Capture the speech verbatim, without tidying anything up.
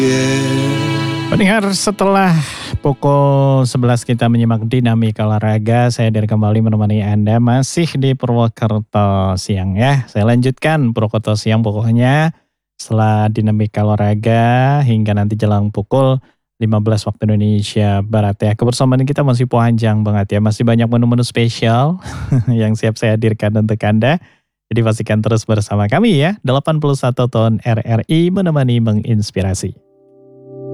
Pendengar, setelah pukul sebelas kita menyimak dinamika olahraga, saya dari kembali menemani Anda masih di Purwokerto Siang ya. Saya lanjutkan Purwokerto Siang pokoknya setelah dinamika olahraga hingga nanti jelang pukul lima belas waktu Indonesia Barat ya. Kebersamaan kita masih panjang banget ya, masih banyak menu-menu spesial yang siap saya hadirkan untuk Anda. Jadi pastikan terus bersama kami ya, delapan puluh satu tahun R R I menemani menginspirasi.